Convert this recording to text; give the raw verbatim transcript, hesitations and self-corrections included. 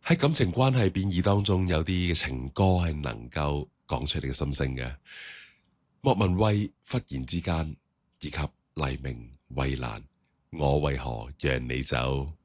喺感情關係變異當中，有啲嘅情歌係能夠講出你嘅心聲嘅。莫文蔚忽然之間，以及黎明衛蘭，我為何讓你走？